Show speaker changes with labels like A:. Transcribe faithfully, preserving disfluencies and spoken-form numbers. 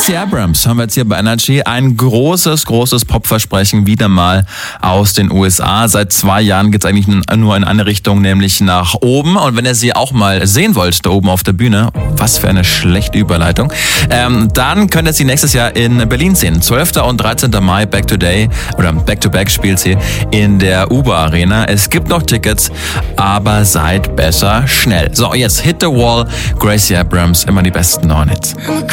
A: Gracie Abrams haben wir jetzt hier bei Energy. Ein großes, großes Popversprechen wieder mal aus den U S A. Seit zwei Jahren geht es eigentlich nur in eine Richtung, nämlich nach oben. Und wenn ihr sie auch mal sehen wollt, da oben auf der Bühne, was für eine schlechte Überleitung, ähm, dann könnt ihr sie nächstes Jahr in Berlin sehen. zwölfter und dreizehnter Mai, Back to Day, oder Back to Back spielt sie in der Uber Arena. Es gibt noch Tickets, aber seid besser schnell. So, jetzt Hit the Wall, Gracie Abrams, immer die besten neuen Hits.